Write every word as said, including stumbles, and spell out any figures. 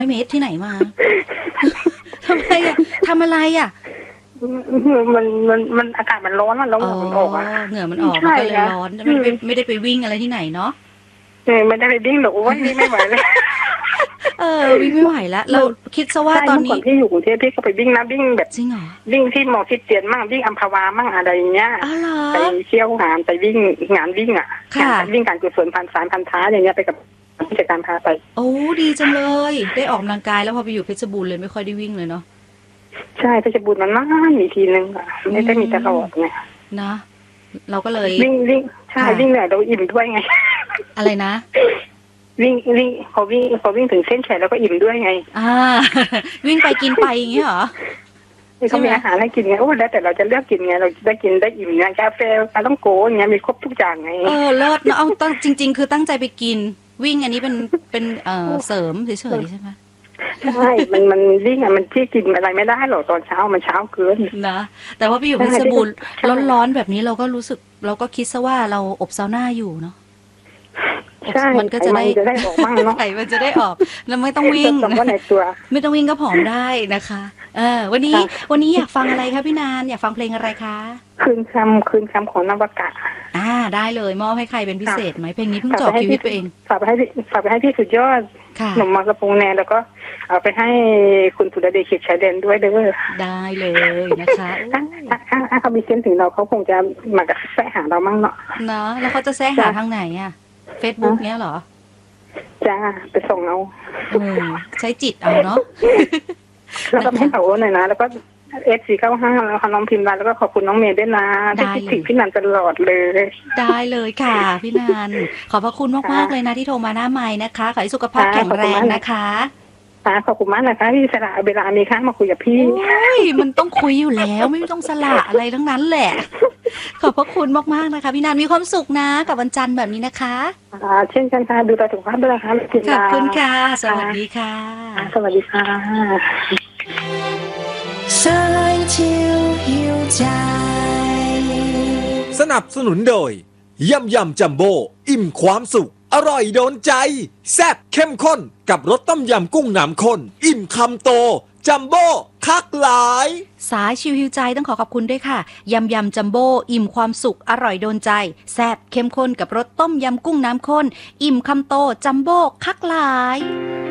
เมตรที่ไหนมา ทำไมอ่ะทำอะไรอ่ะมันมันมันอากาศมันร้อนมันแล้วเหงื่อมันออกอ่ะเหงื่อมันออกมันก็เลยร้อนไม่ได้ไม่ได้ไปวิ่งอะไรที่ไหนเนาะไม่ได้ไปวิ่งหรอกวันนี้ไม่ไหวเลยเออวิ่งไม่ไหวแล้วเราคิดซะว่าตอนนี้ที่อยู่กรุงเทพพี่ก็ไปวิ่งนะวิ่งแบบจริงเหรอวิ่งที่มอคิดเตียนมั่งวิ่งอัมพวามั่งอะไรอย่างเงี้ยไปเที่ยวงานไปวิ่งงานวิ่งอ่ะงานวิ่งการกุศลพันสารพันท้าอย่างเงี้ยไปกับผู้จัดการพาไปโอ้ดีจังเลยได้ออกกำลังกายแล้วพอไปอยู่เพชรบูรณ์เลยไม่ค่อยได้วิ่งเลยเนาะใช่เพชรบูรณ์มันนานมีทีนึงอ่ะไม่ได้มีตลอดไงนะเราก็เลยวิ่งวิ่งใช่วิ่งเนี่ยเราอิ่มด้วยไงอะไรนะวิ่งวิ่งพอวิ่งพอวิ่งถึงเส้นชัยแล้วก็อิ่มด้วยไงอ่าวิ่งไปกินไปอย่างเงี้ยเหรอเขามีอาหารให้กินไงโอ้แล้วแต่เราจะเลือกกินไงเราได้กินได้อิ่มไงกาแฟปลาต้องโกอย่างเงี้ยมีครบทุกอย่างไงเออเลิศเนาะเอาตั้งจริงๆคือตั้งใจไปกินวิ่งอันนี้เป็นเป็นเอ่อเสริมเฉยๆใช่ไหมใช่มันมันวิ่งอ่ะมันที่กินอะไรไม่ได้หรอกตอนเช้ามันเช้าเกินนะแต่ว่าไปอยู่เพชรบูรณ์ร้อนๆแบบนี้เราก็รู้สึกเราก็คิดซะว่าเราอบซาวน่าอยู่เนาะใช่มันก็จะได้จะได้ออกบ้างเนาะไข่มันจะได้ออกแล้วไม่ต้องวิ่งไม่ต้องวิ่งก็ผอมได้นะคะเออวันนี้วันนี้อยากฟังอะไรคะพี่นานอยากฟังเพลงอะไรคะคืนคำคืนคำของนวกะอ่าได้เลยมอบให้ใครเป็นพิเศษไหมเพลงนี้เพิ่งจบชีวิตไปเองฝากไปให้ฝากไปให้พี่สุดยอดหนุ่มมากระพงแนนแล้วก็เอาไปให้คุณสุดาเดชเขียดชายแดนด้วยเด้อได้เลยนะคะถ้าถ้าเขามีเส้นถึงเราเขาคงจะมากระแสหาเรามั่งเนาะเนาะแล้วเขาจะแสหาทางไหนอ่ะเฟซบุ๊กเนี้ยเหรอจ้าไปส่งเอาใช้จิตเอาเนาะแล้วก็ให้เขาหน่อยนะแล้วก็เอฟซีเก้าห้าแล้วน้องพิมพ์แล้วก็ขอบคุณน้องเมย์ด้วยนะที่คิดถึงพี่นันตลอดเลยได้เลยค่ะพี่นันขอบพระคุณมากๆเลยนะที่โทรมาหน้าไมค์นะคะขอให้สุขภาพแข็งแรงนะคะขอบคุณมากนะคะที่สละเวลามีค่ามาคุยกับพี่โอ้ยมันต้องคุยอยู่แล้วไม่ต้องสละอะไรทั้งนั้นแหละขอบพระคุณมากๆนะคะพี่นันมีความสุขนะกับวันจันทร์แบบนี้นะคะอ่าเช่นกันค่ะดูแลสุขภาพด้วยนะคะขอบคุณค่ะสวัสดีค่ะสวัสดีค่ะ深秋有ใจสนับสนุนโดยยำยำจัมโบ้อิ่มความสุขอร่อยโดนใจแซ่บเข้มข้นกับรสต้มยำกุ้งน้ำข้นอิ่มคำโตจัมโบ้คักหลายสายชิวหิวใจต้องขอขอบคุณด้วยค่ะยำยำจัมโบ้อิ่มความสุขอร่อยโดนใจแซ่บเข้มข้นกับรสต้มยำกุ้งน้ำข้นอิ่มคำโตจัมโบ้คักหลาย